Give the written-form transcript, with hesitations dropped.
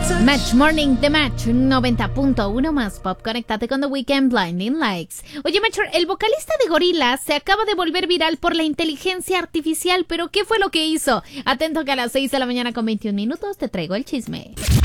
Match Morning, The Match 90.1 más pop. Conéctate con The Weeknd, Blinding Lights. Oye, Matcher, el vocalista de Gorillaz se acaba de volver viral por la inteligencia artificial, pero ¿qué fue lo que hizo? Atento que a las 6 de la mañana con 21 minutos te traigo el chisme.